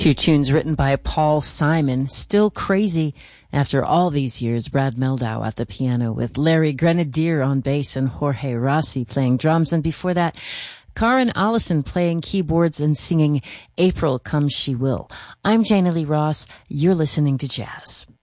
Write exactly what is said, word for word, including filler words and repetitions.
Two tunes written by Paul Simon, Still Crazy after all these years. Brad Meldau at the piano with Larry Grenadier on bass and Jorge Rossi playing drums. And before that, Karen Allison playing keyboards and singing April Come She Will. I'm Jana Lee Ross. You're listening to Jazz.